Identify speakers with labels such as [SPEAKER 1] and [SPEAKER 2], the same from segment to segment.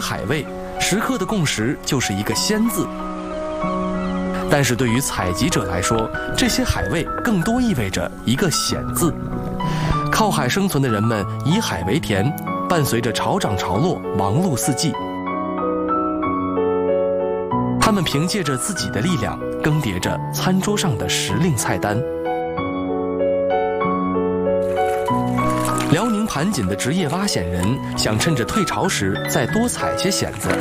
[SPEAKER 1] 海味，食客的共识就是一个鲜字。但是对于采集者来说，这些海味更多意味着一个险字。靠海生存的人们以海为田，伴随着潮涨潮落，忙碌四季。他们凭借着自己的力量，更迭着餐桌上的时令菜单。辽宁盘锦的职业挖蚬人想趁着退潮时再多采些蚬子。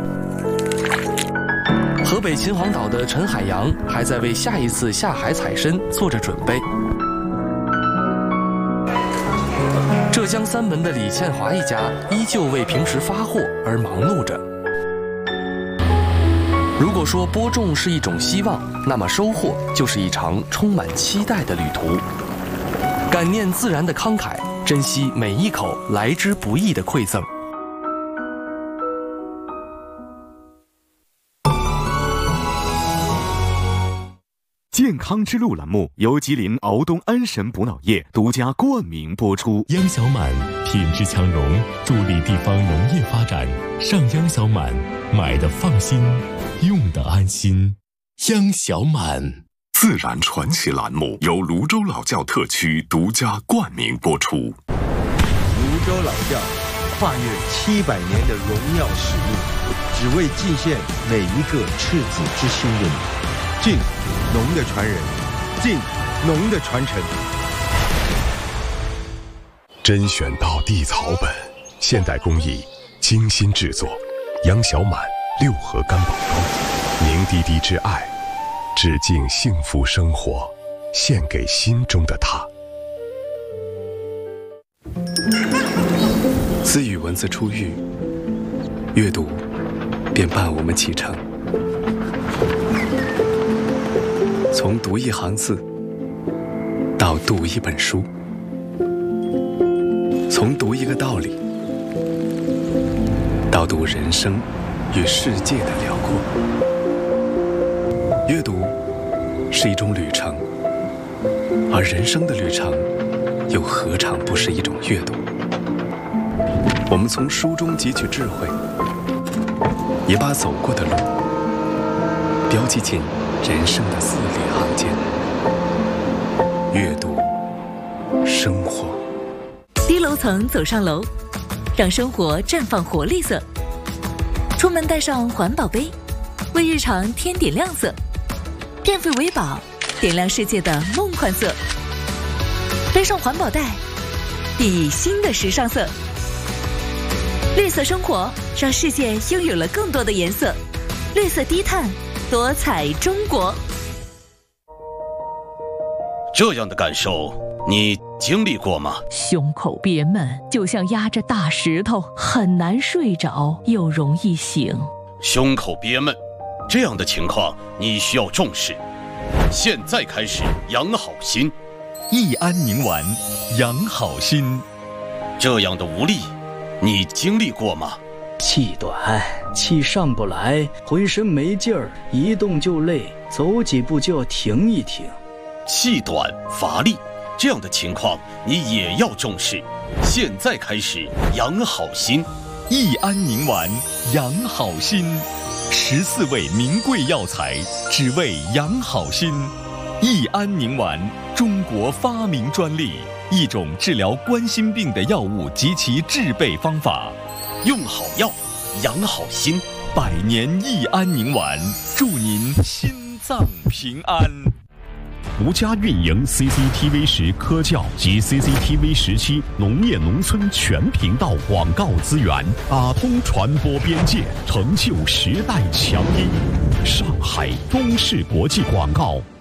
[SPEAKER 1] 河北秦皇岛的陈海洋还在为下一次下海采参做着准备。浙江三门的李倩华一家依旧为平时发货而忙碌着。如果说播种是一种希望，那么收获就是一场充满期待的旅途。感念自然的慷慨，珍惜每一口来之不易的馈赠。
[SPEAKER 2] 健康之路栏目由吉林敖东安神补脑液独家冠名播出。
[SPEAKER 3] 央小满品质强融，助力地方农业发展。上央小满，买的放心，用的安心。央小满。
[SPEAKER 4] 自然传奇栏目由泸州老窖特区独家冠名播出。
[SPEAKER 5] 泸州老窖跨越700年的荣耀使命，只为尽献每一个赤子之心的你。敬农的传人，敬农的传承。
[SPEAKER 4] 甄选到地草本，现代工艺，精心制作。杨小满6合干宝膏，凝滴滴之爱，致敬幸福生活，献给心中的他。
[SPEAKER 6] 自与文字初遇，阅读便伴我们启程。从读一行字到读一本书，从读一个道理到读人生与世界的辽阔。阅读是一种旅程，而人生的旅程又何尝不是一种阅读？我们从书中汲取智慧，也把走过的路标记进人生的字里行间。阅读，生活。
[SPEAKER 7] 低楼层走上楼，让生活绽放活力色。出门带上环保杯，为日常添点亮色。电费为宝，点亮世界的梦幻色。背上环保袋，熠熠新的时尚色。绿色生活，让世界拥有了更多的颜色。绿色低碳，多彩中国。
[SPEAKER 8] 这样的感受，你经历过吗？
[SPEAKER 9] 胸口憋闷，就像压着大石头，很难睡着，又容易醒。
[SPEAKER 8] 胸口憋闷，这样的情况你需要重视。现在开始养好心，
[SPEAKER 3] 益安宁丸养好心。
[SPEAKER 8] 这样的无力，你经历过吗？
[SPEAKER 10] 气短，气上不来，浑身没劲儿，一动就累，走几步就要停一停。
[SPEAKER 8] 气短乏力，这样的情况你也要重视。现在开始养好心，
[SPEAKER 3] 益安宁丸养好心，14味名贵药材，只为养好心。益安宁丸，中国发明专利，一种治疗冠心病的药物及其制备方法。
[SPEAKER 8] 用好药，养好心
[SPEAKER 3] ，100年益安宁丸，祝您心脏平安。
[SPEAKER 11] 独家运营 CCTV10科教及 CCTV17农业农村全频道广告资源，打通传播边界，成就时代强音。上海中视国际广告。